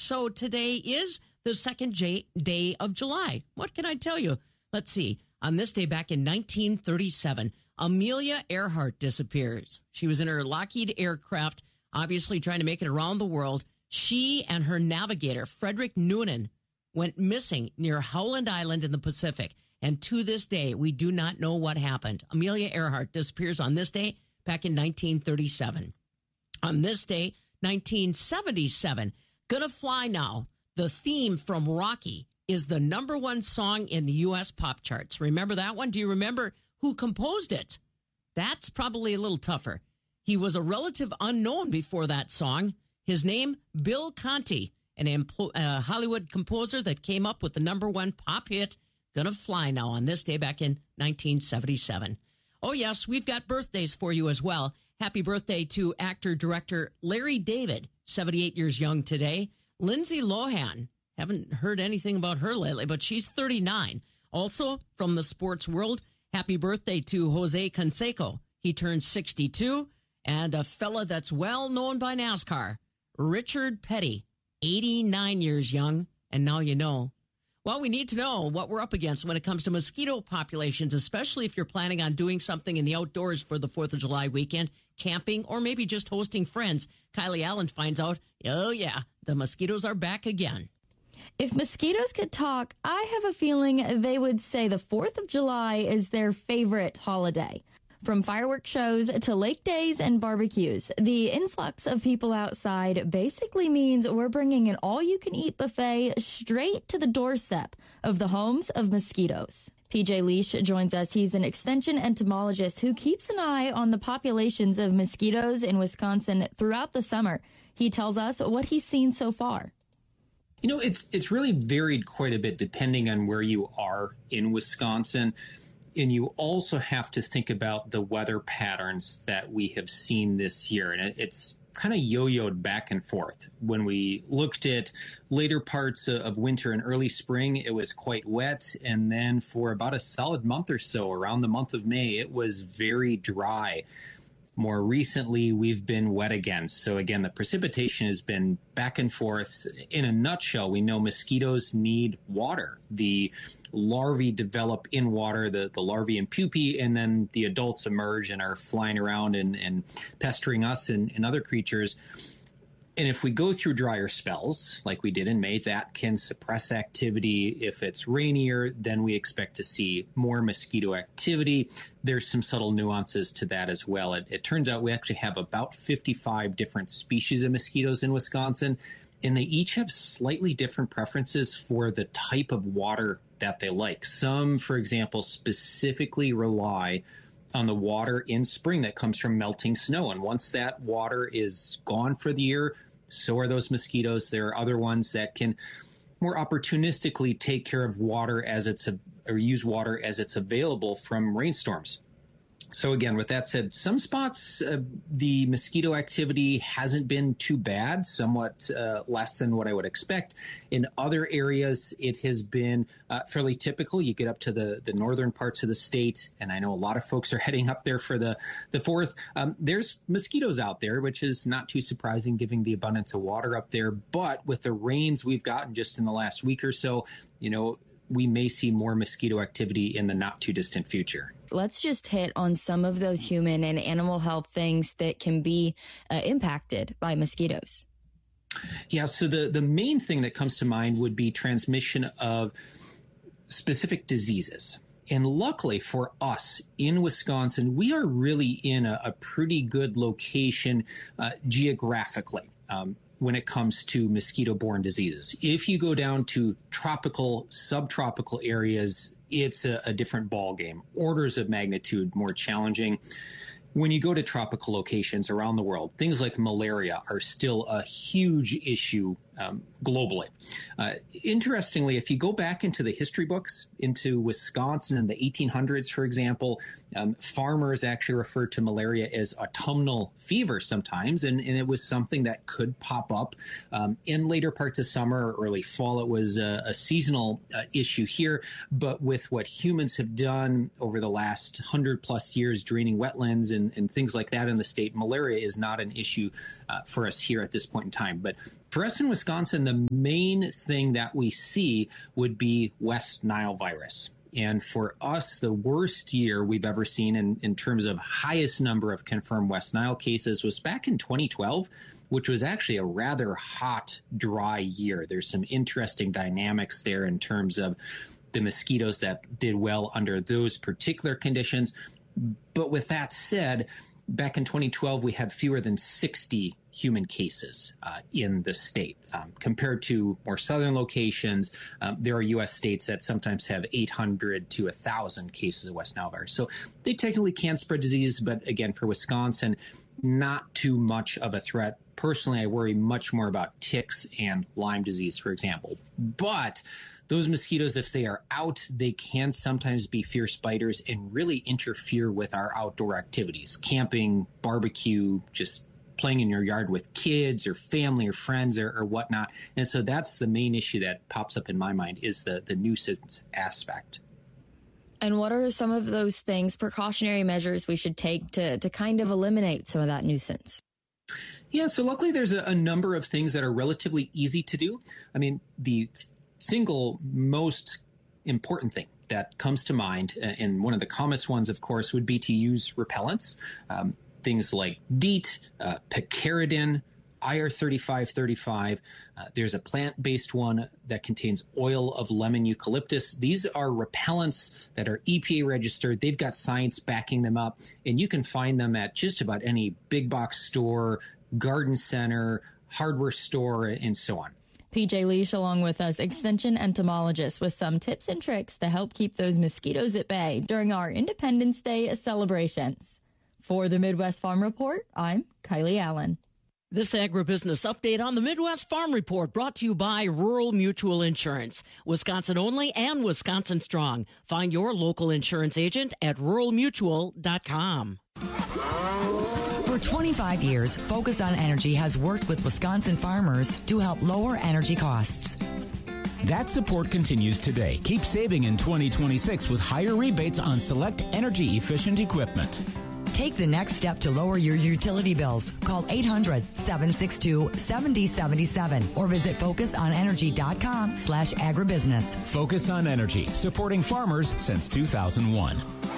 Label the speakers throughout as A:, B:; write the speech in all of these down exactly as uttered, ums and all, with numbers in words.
A: So today is the second J- day of July. What can I tell you? Let's see. On this day back in nineteen thirty-seven, Amelia Earhart disappears. She was in her Lockheed aircraft, obviously trying to make it around the world. She and her navigator, Frederick Noonan, went missing near Howland Island in the Pacific. And to this day, we do not know what happened. Amelia Earhart disappears on this day back in nineteen thirty-seven. On this day, nineteen seventy-seven, Gonna Fly Now, the theme from Rocky, is the number one song in the U S pop charts. Remember that one? Do you remember who composed it? That's probably a little tougher. He was a relative unknown before that song. His name, Bill Conti, an empl- uh, Hollywood composer that came up with the number one pop hit, Gonna Fly Now, on this day back in nineteen seventy-seven. Oh, yes, we've got birthdays for you as well. Happy birthday to actor-director Larry David, seventy-eight years young today. Lindsay Lohan, haven't heard anything about her lately, but she's thirty-nine. Also, from the sports world, happy birthday to Jose Canseco. He turned sixty-two. And a fella that's well known by NASCAR, Richard Petty, eighty-nine years young. And now you know. Well, we need to know what we're up against when it comes to mosquito populations, especially if you're planning on doing something in the outdoors for the fourth of July weekend, camping, or maybe just hosting friends. Kylie Allen finds out, oh yeah, the mosquitoes are back again.
B: If mosquitoes could talk, I have a feeling they would say the fourth of July is their favorite holiday. From fireworks shows to lake days and barbecues, the influx of people outside basically means we're bringing an all-you-can-eat buffet straight to the doorstep of the homes of mosquitoes. P J Leash joins us. He's an extension entomologist who keeps an eye on the populations of mosquitoes in Wisconsin throughout the summer. He tells us what he's seen so far.
C: You know, it's it's really varied quite a bit depending on where you are in Wisconsin. And you also have to think about the weather patterns that we have seen this year. And it's kind of yo-yoed back and forth. When we looked at later parts of winter and early spring, it was quite wet. And then for about a solid month or so, around the month of May, it was very dry. More recently, we've been wet again. So again, the precipitation has been back and forth. In a nutshell, we know mosquitoes need water. The larvae develop in water, the, the larvae and pupae, and then the adults emerge and are flying around and, and pestering us and, and other creatures. And if we go through drier spells, like we did in May, that can suppress activity. If it's rainier, then we expect to see more mosquito activity. There's some subtle nuances to that as well. It, it turns out we actually have about fifty-five different species of mosquitoes in Wisconsin, and they each have slightly different preferences for the type of water that they like. Some, for example, specifically rely on the water in spring that comes from melting snow. And once that water is gone for the year, so are those mosquitoes. There are other ones that can more opportunistically take care of water as it's, a, or use water as it's available from rainstorms. So again, with that said, some spots, uh, the mosquito activity hasn't been too bad, somewhat uh, less than what I would expect. In other areas, it has been uh, fairly typical. You get up to the, the northern parts of the state, and I know a lot of folks are heading up there for the, the fourth. Um, there's mosquitoes out there, which is not too surprising given the abundance of water up there. But with the rains we've gotten just in the last week or so, you know, we may see more mosquito activity in the not too distant future.
B: Let's just hit on some of those human and animal health things that can be uh, impacted by mosquitoes.
C: Yeah, so the, the main thing that comes to mind would be transmission of specific diseases. And luckily for us in Wisconsin, we are really in a, a pretty good location uh, geographically. Um, when it comes to mosquito-borne diseases. If you go down to tropical, subtropical areas, it's a, a different ballgame, orders of magnitude more challenging. When you go to tropical locations around the world, things like malaria are still a huge issue um, globally. Uh, interestingly, if you go back into the history books, into Wisconsin in the eighteen hundreds, for example, um, farmers actually referred to malaria as autumnal fever sometimes, and, and it was something that could pop up um, in later parts of summer or early fall. It was a, a seasonal uh, issue here, but with what humans have done over the last hundred plus years, draining wetlands and, and things like that in the state, malaria is not an issue uh, for us here at this point in time. But For us in Wisconsin, the main thing that we see would be West Nile virus. And for us, the worst year we've ever seen in, in terms of highest number of confirmed West Nile cases was back in twenty twelve, which was actually a rather hot, dry year. There's some interesting dynamics there in terms of the mosquitoes that did well under those particular conditions. But with that said, back in twenty twelve, we had fewer than sixty human cases uh, in the state. Um, compared to more southern locations, um, there are U S states that sometimes have eight hundred to one thousand cases of West Nile virus. So they technically can spread disease, but again, for Wisconsin, not too much of a threat. Personally, I worry much more about ticks and Lyme disease, for example. But those mosquitoes, if they are out, they can sometimes be fierce biters and really interfere with our outdoor activities, camping, barbecue, just playing in your yard with kids or family or friends or, or whatnot. And so that's the main issue that pops up in my mind is the, the nuisance aspect.
B: And what are some of those things, precautionary measures we should take to, to kind of eliminate some of that nuisance?
C: Yeah, so luckily there's a, a number of things that are relatively easy to do. I mean, the single most important thing that comes to mind, and one of the commonest ones, of course, would be to use repellents. Um, things like DEET, uh, picaridin, I R thirty-five thirty-five. Uh, there's a plant-based one that contains oil of lemon eucalyptus. These are repellents that are E P A registered. They've got science backing them up, and you can find them at just about any big box store, garden center, hardware store, and so on.
B: P J Leash along with us, extension entomologist, with some tips and tricks to help keep those mosquitoes at bay during our Independence Day celebrations. For the Midwest Farm Report, I'm Kylie Allen.
A: This agribusiness update on the Midwest Farm Report brought to you by Rural Mutual Insurance. Wisconsin only and Wisconsin strong. Find your local insurance agent at rural mutual dot com.
D: For twenty-five years, Focus on Energy has worked with Wisconsin farmers to help lower energy costs.
E: That support continues today. Keep saving in twenty twenty-six with higher rebates on select energy-efficient equipment.
D: Take the next step to lower your utility bills. Call eight hundred, seven six two, seven zero seven seven or visit focus on energy dot com slash agribusiness.
E: Focus on Energy, supporting farmers since two thousand one.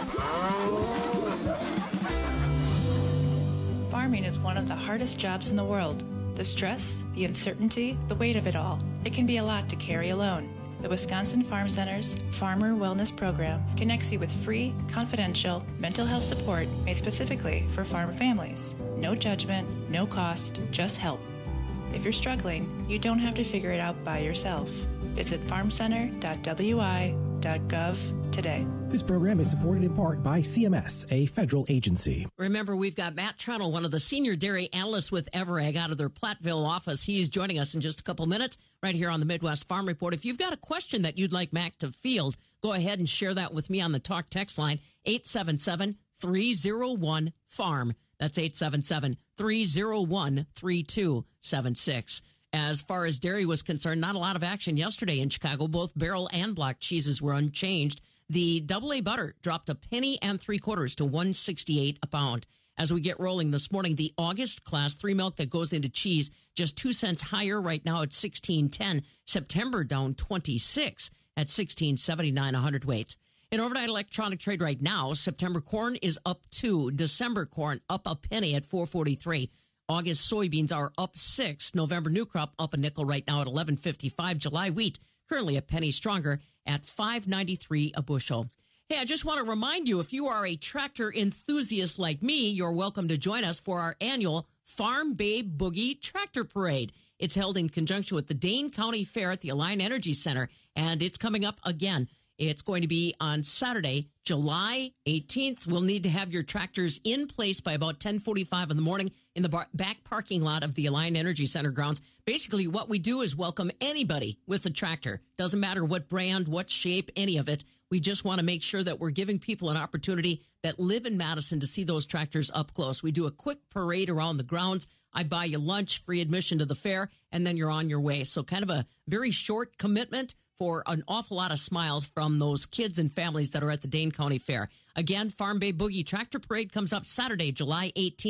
F: Farming is one of the hardest jobs in the world. The stress, the uncertainty, the weight of it all. It can be a lot to carry alone. The Wisconsin Farm Center's Farmer Wellness Program connects you with free, confidential mental health support made specifically for farm families. No judgment, no cost, just help. If you're struggling, you don't have to figure it out by yourself. Visit farm center dot w i dot gov today.
G: This program is supported in part by C M S, a federal agency.
A: Remember, we've got Matt Trennell, one of the senior dairy analysts with Everag out of their Platteville office. He's joining us in just a couple minutes right here on the Midwest Farm Report. If you've got a question that you'd like Matt to field, go ahead and share that with me on the talk text line, eight seven seven, three oh one, farm. That's eight seven seven, three oh one, three two seven six. As far as dairy was concerned, not a lot of action yesterday in Chicago. Both barrel and block cheeses were unchanged. The double A butter dropped a penny and three quarters to one sixty-eight a pound. As we get rolling this morning, the August class three milk that goes into cheese just two cents higher right now at sixteen ten. September down twenty-six at sixteen seventy-nine a hundredweight. In overnight electronic trade right now, September corn is up two. December corn up a penny at four forty-three. August soybeans are up six. November new crop up a nickel right now at eleven fifty-five. July wheat currently a penny stronger at five ninety-three a bushel. Hey, I just want to remind you, if you are a tractor enthusiast like me, you're welcome to join us for our annual Farm Babe Boogie Tractor Parade. It's held in conjunction with the Dane County Fair at the Alliant Energy Center, and it's coming up again. It's going to be on Saturday, July eighteenth. We'll need to have your tractors in place by about ten forty-five in the morning in the bar- back parking lot of the Alliant Energy Center grounds. Basically, what we do is welcome anybody with a tractor. Doesn't matter what brand, what shape, any of it. We just want to make sure that we're giving people an opportunity that live in Madison to see those tractors up close. We do a quick parade around the grounds. I buy you lunch, free admission to the fair, and then you're on your way. So kind of a very short commitment for an awful lot of smiles from those kids and families that are at the Dane County Fair. Again, Farm Babe Boogie Tractor Parade comes up Saturday, July eighteenth.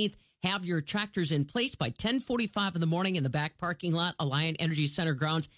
A: Have your tractors in place by ten forty-five in the morning in the back parking lot, Alliant Energy Center grounds.